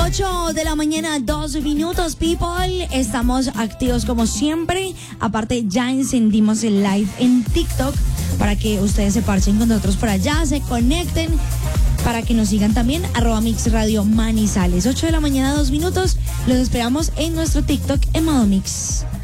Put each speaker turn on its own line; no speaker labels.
8 de la mañana, 2 minutos, people. Estamos activos como siempre. Aparte, ya encendimos el live en TikTok para que ustedes se parchen con nosotros por allá, se conecten, para que nos sigan también, @Mix Radio Manizales. 8 de la mañana, 2 minutos. Los esperamos en nuestro TikTok en modo Mix.